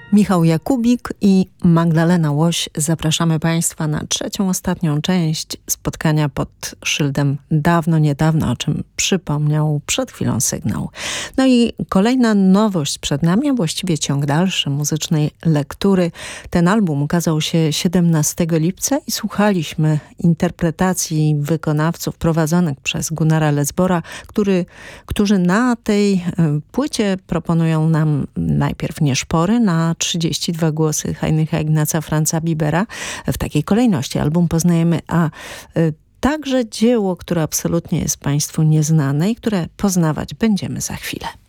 Michał Jakubik i Magdalena Łoś. Zapraszamy Państwa na trzecią, ostatnią część spotkania pod szyldem Dawno, niedawno, o czym przypomniał przed chwilą Sygnał. No i kolejna nowość przed nami, a właściwie ciąg dalszy muzycznej lektury. Ten album ukazał się 17 lipca i słuchaliśmy interpretacji wykonawców prowadzonych przez Gunnara Lesbora, którzy na tej płycie proponują nam najpierw Nieszpory na 32 głosy Heinricha Ignaca Franza Bibera. W takiej kolejności album poznajemy, a także dzieło, które absolutnie jest Państwu nieznane i które poznawać będziemy za chwilę.